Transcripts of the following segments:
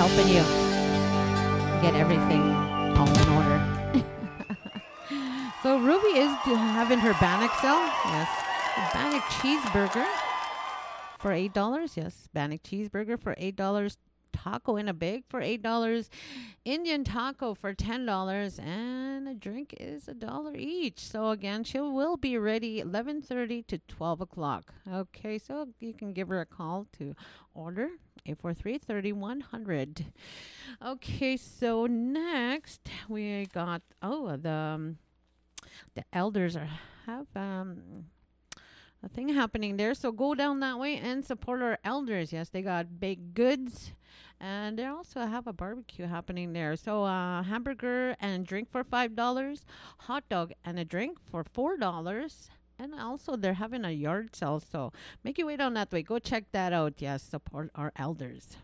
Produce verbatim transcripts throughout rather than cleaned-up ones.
helping you get everything all in order. So Ruby is do- having her Bannock sale. Yes. Bannock cheeseburger for eight dollars. Yes. Bannock cheeseburger for eight dollars. Taco in a bag for eight dollars. Indian taco for ten dollars. And a drink is a dollar each. So again, she will be ready eleven thirty to twelve o'clock. Okay, so you can give her a call to order. eight four three, three one zero zero. Okay, so next we got, oh, the, um, the elders are have um a thing happening there. So go down that way and support our elders. Yes, they got baked goods. And they also have a barbecue happening there. So uh, hamburger and drink for five dollars. Hot dog and a drink for four dollars. And also they're having a yard sale. So make your way down that way. Go check that out. Yes, support our elders.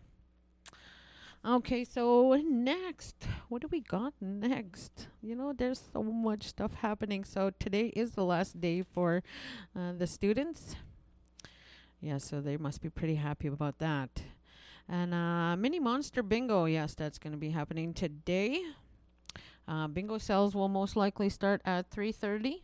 Okay, so next, what do we got next? You know, there's so much stuff happening. So today is the last day for uh, the students. Yeah, so they must be pretty happy about that. And uh, Mini Monster Bingo, yes, that's going to be happening today. Uh, bingo sales will most likely start at three thirty.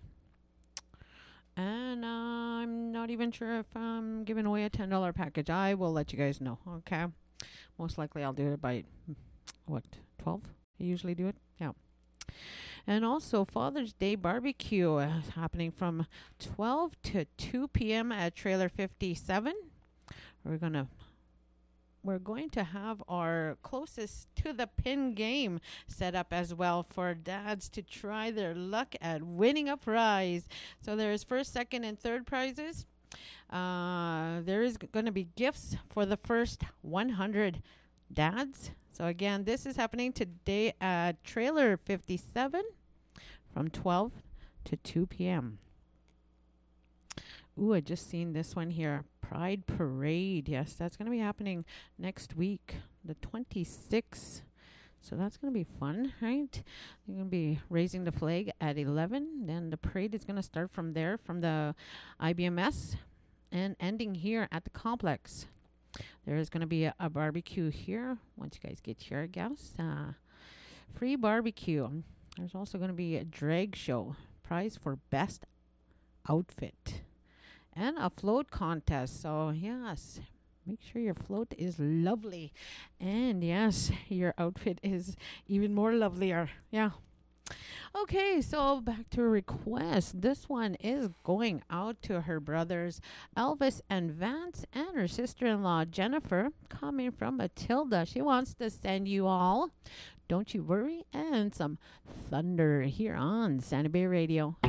And uh, I'm not even sure if I'm giving away a ten dollars package. I will let you guys know, okay? Most likely I'll do it by, what, twelve? I usually do it? Yeah. And also Father's Day barbecue uh, happening from twelve to two p.m. at Trailer fifty-seven. We're going to We're going to have our closest to the pin game set up as well for dads to try their luck at winning a prize. So there's first, second, and third prizes. Uh, there is g- going to be gifts for the first one hundred dads. So again, this is happening today at Trailer fifty-seven from twelve to two p.m. Ooh, I just seen this one here. Pride Parade. Yes, that's going to be happening next week, the twenty-sixth. So that's going to be fun, right? They're going to be raising the flag at eleven. Then the parade is going to start from there, from the I B M S, and ending here at the complex. There is going to be a, a barbecue here. Once you guys get here, I guess. Uh, free barbecue. There's also going to be a drag show. Prize for best outfit. And a float contest. So, yes, make sure your float is lovely. And, yes, your outfit is even more lovelier. Yeah. Okay, so back to a request. This one is going out to her brothers, Elvis and Vance, and her sister-in-law, Jennifer, coming from Matilda. She wants to send you all Don't You Worry and some Thunder here on Santa Bay Radio.